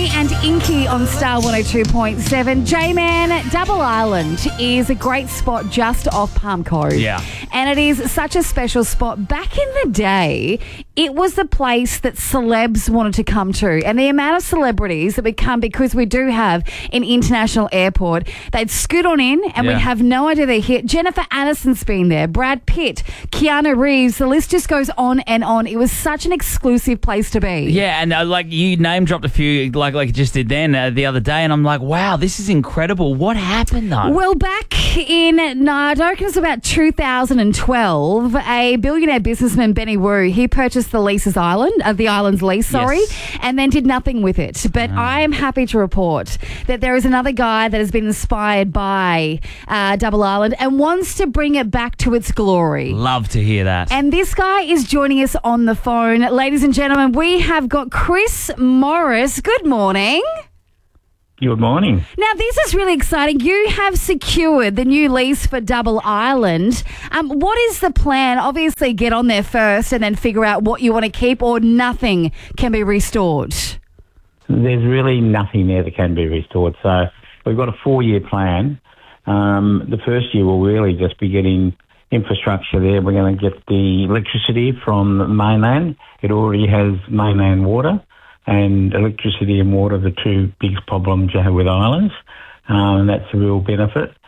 and Inky on Star 102.7. J-Man, Double Island is a great spot just off Palm Cove. Yeah. And it is such a special spot. Back in the day, it was the place that celebs wanted to come to. And the amount of celebrities that would come, because we do have an international airport, they'd scoot on in and we'd have no idea they're here. Jennifer Aniston's been there, Brad Pitt, Keanu Reeves, the list just goes on and on. It was such an exclusive place to be. Yeah, and like you name dropped a few, like you just did then the other day, and I'm like, wow, this is incredible. What happened though? Well, back in, I reckon it was about 2012, a billionaire businessman, Benny Wu, he purchased the island's lease, and then did nothing with it. But I am happy to report that there is another guy that has been inspired by Double Island and wants to bring it back to its glory. Love to hear that. And this guy is joining us on the phone. Ladies and gentlemen, we have got Chris Morris. Good morning. Good morning. Now, this is really exciting. You have secured the new lease for Double Island. What is the plan? Obviously, get on there first and then figure out what you want to keep, or nothing can be restored. There's really nothing there that can be restored. So we've got a 4-year plan. The first year will really just be getting infrastructure there. We're going to get the electricity from the mainland. It already has mainland water, and electricity and water are the two biggest problems you have with islands, and that's a real benefit.